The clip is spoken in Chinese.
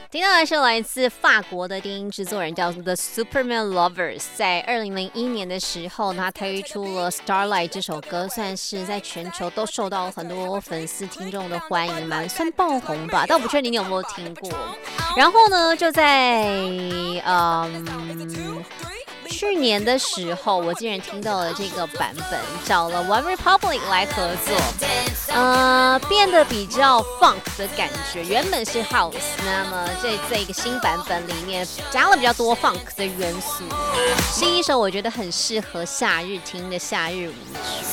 听到的是来自法国的电音制作人叫做 The Superman Lovers， 在2001年的时候呢，他推出了 Starlight 这首歌，算是在全球都受到很多粉丝听众的欢迎，算爆红吧，但我不确定你有没有听过。然后呢，就在去年的时候，我竟然听到了这个版本，找了 One Republic 来合作，变得比较 funk 的感觉。原本是 house， 那么这个新版本里面加了比较多 funk 的元素，是一首我觉得很适合夏日听的夏日舞曲。